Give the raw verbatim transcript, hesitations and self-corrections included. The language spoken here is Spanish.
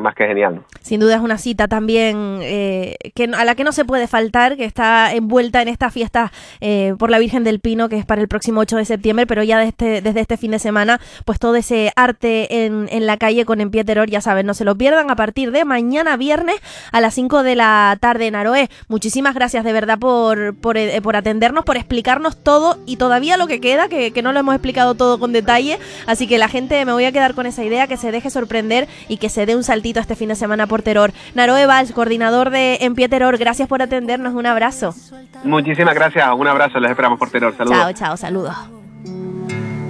más que genial, ¿no? Sin duda es una cita también eh, que a la que no se puede faltar, que está envuelta en esta fiesta eh, por la Virgen del Pino, que es para el próximo ocho de septiembre, pero ya desde este, desde este fin de semana, pues todo ese arte en, en la calle con En Pie Terror, ya saben, no se lo pierdan a partir de mañana viernes a las cinco de la tarde en Aroé. Muchísimas gracias de verdad por, por, eh, por atendernos, por explicarnos todo y todavía lo que queda, que, que no lo hemos explicado todo con detalle, así que la gente, me voy a quedar con esa idea, que se deje sorprender y que se dé un saltito este fin de semana por Terror. Naroe Valls, coordinador de En Pie Terror, gracias por atendernos, un abrazo. Muchísimas gracias, un abrazo, les esperamos por Terror, saludos. Chao, chao, saludos.